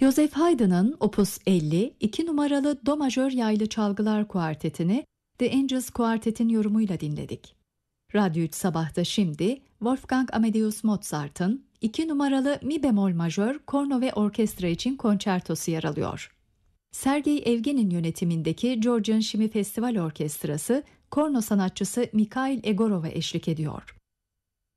Joseph Haydn'ın Opus 50, 2 numaralı Do majör yaylı çalgılar kuartetini The Angels Kuartet'in yorumuyla dinledik. Radyo 3 Sabah'ta şimdi Wolfgang Amadeus Mozart'ın 2 numaralı Mi bemol majör korno ve orkestra için konçertosu yer alıyor. Sergey Evgen'in yönetimindeki Georgian Shimi Festival Orkestrası, korno sanatçısı Mikhail Egorov'a eşlik ediyor.